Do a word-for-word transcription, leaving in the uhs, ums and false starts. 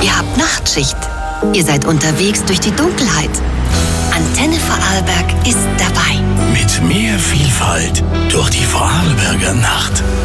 Ihr habt Nachtschicht. Ihr seid unterwegs durch die Dunkelheit. Antenne Vorarlberg ist dabei. Mit mehr Vielfalt durch die Vorarlberger Nacht.